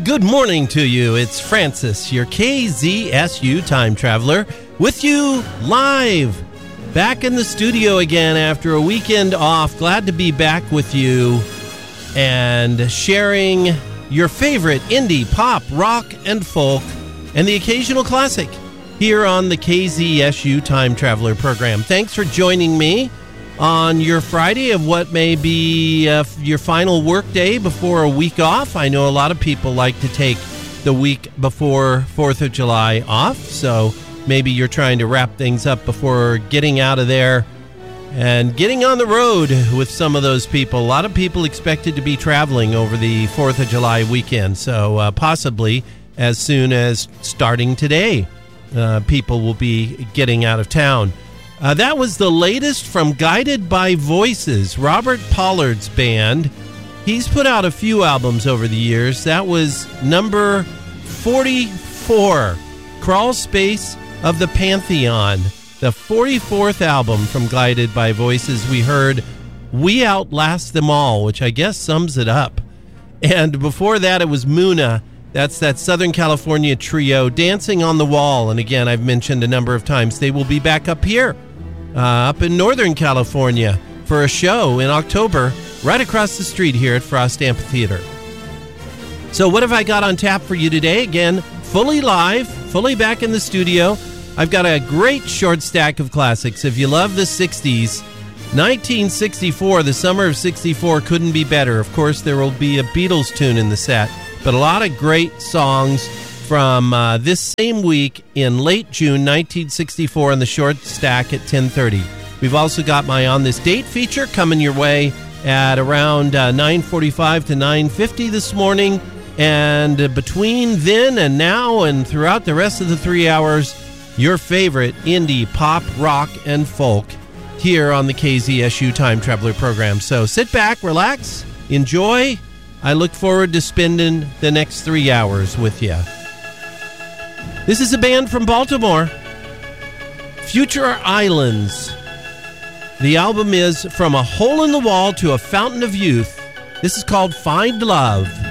good morning to you. It's Francis, your KZSU time traveler, with you live. Back in the studio again after a weekend off. Glad to be back with you and sharing your favorite indie, pop, rock, and folk, and the occasional classic here on the KZSU Time Traveler program. Thanks for joining me on your Friday of what may be your final work day before a week off. I know a lot of people like to take the week before 4th of July off, so maybe you're trying to wrap things up before getting out of there and getting on the road with some of those people. A lot of people expected to be traveling over the 4th of July weekend, so possibly as soon as starting today, people will be getting out of town. That was the latest from Guided by Voices, Robert Pollard's band. He's put out a few albums over the years. That was number 44, Crawl Space of the Pantheon, the 44th album from Guided by Voices. We heard We Outlast Them All, which I guess sums it up. And before that, it was Muna. That's that Southern California trio, Dancing on the Wall. And again, I've mentioned a number of times, they will be back up here, up in Northern California for a show in October, right across the street here at Frost Amphitheater. So what have I got on tap for you today? Again, fully live, fully back in the studio. I've got a great short stack of classics. If you love the 60s, 1964, the summer of 64 couldn't be better. Of course, there will be a Beatles tune in the set, but a lot of great songs from this same week in late June 1964 on the short stack at 10:30. We've also got my On This Date feature coming your way at around 9:45 to 9:50 this morning. And between then and now and throughout the rest of the 3 hours, your favorite indie, pop, rock, and folk here on the KZSU Time Traveler program. So sit back, relax, enjoy. I look forward to spending the next 3 hours with you. This is a band from Baltimore, Future Islands. The album is From a Hole in the Wall to a Fountain of Youth. This is called Find Love.